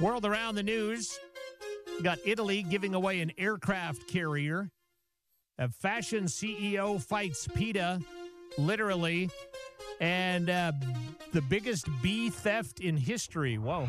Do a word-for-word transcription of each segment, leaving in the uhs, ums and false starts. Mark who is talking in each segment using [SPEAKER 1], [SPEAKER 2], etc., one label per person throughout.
[SPEAKER 1] World around the news. Got Italy giving away an aircraft carrier. A fashion C E O fights PETA, literally. And uh, the biggest bee theft in history. Whoa.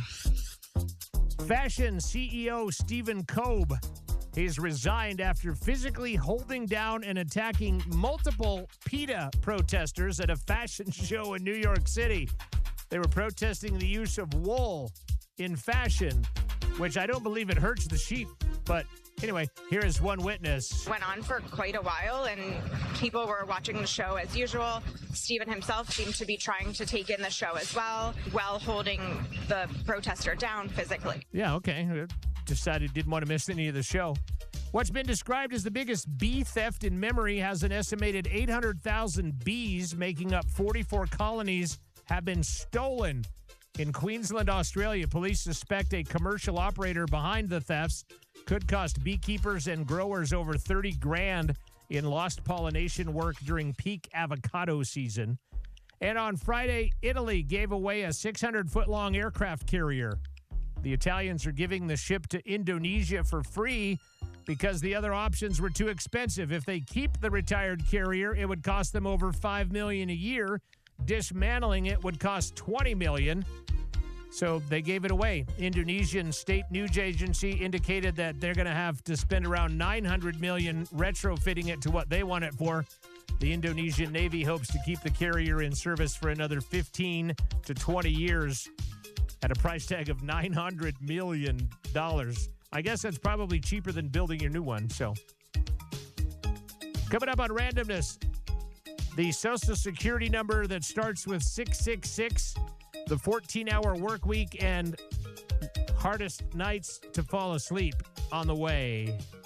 [SPEAKER 1] Fashion C E O Stephen Kobe. He's resigned after physically holding down and attacking multiple PETA protesters at a fashion show in New York City. They were protesting the use of wool in fashion, which I don't believe it hurts the sheep. But anyway, here is one witness.
[SPEAKER 2] Went on for quite a while, and people were watching the show as usual. Stephen himself seemed to be trying to take in the show as well, while holding the protester down physically.
[SPEAKER 1] Yeah, okay. Decided didn't want to miss any of the show. What's been described as the biggest bee theft in memory has an estimated eight hundred thousand bees, making up forty-four colonies, have been stolen. In Queensland, Australia, police suspect a commercial operator behind the thefts could cost beekeepers and growers over thirty grand in lost pollination work during peak avocado season. And on Friday, Italy gave away a six hundred foot long aircraft carrier. The Italians are giving the ship to Indonesia for free because the other options were too expensive. If they keep the retired carrier, it would cost them over five million dollars a year. Dismantling it would cost twenty million dollars. So they gave it away. Indonesian state news agency indicated that they're going to have to spend around nine hundred million dollars retrofitting it to what they want it for. The Indonesian Navy hopes to keep the carrier in service for another fifteen to twenty years at a price tag of nine hundred million dollars. I guess that's probably cheaper than building your new one. So, coming up on Randomness, the Social Security number that starts with six six six, the fourteen-hour work week, and hardest nights to fall asleep on the way.